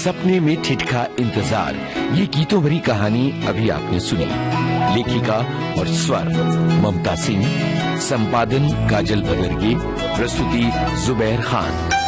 सपने में ठिठका इंतजार, ये गीतों भरी कहानी अभी आपने सुनी। लेखिका और स्वर ममता सिंह, संपादन काजल बदरगी, प्रस्तुति जुबैर खान।